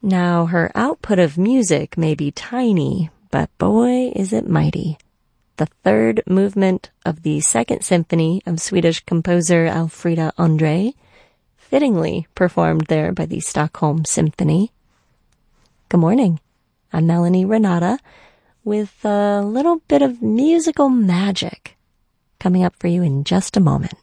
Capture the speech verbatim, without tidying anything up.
Now, her output of music may be tiny, but boy, is it mighty. The third movement of the Second Symphony of Swedish composer Alfreda André, fittingly performed there by the Stockholm Symphony. Good morning. I'm Melanie Renata with a little bit of musical magic coming up for you in just a moment.